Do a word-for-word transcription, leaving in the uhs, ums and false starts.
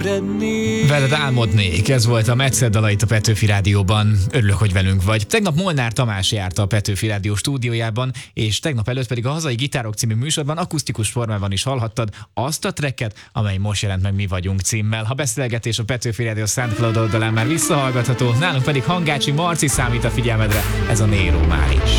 Veled álmodnék, ez volt a Metszed dalait a Petőfi Rádióban. Örülök, hogy velünk vagy. Tegnap Molnár Tamás járt a Petőfi Rádió stúdiójában, és tegnap előtt pedig a Hazai Gitárok című műsorban akusztikus formában is hallhattad azt a tracket, amely most jelent meg Mi vagyunk címmel. A beszélgetés a Petőfi Rádió SoundCloud oldalán már visszahallgatható, nálunk pedig Hangácsi Marci számít a figyelmedre, ez a Néró már is.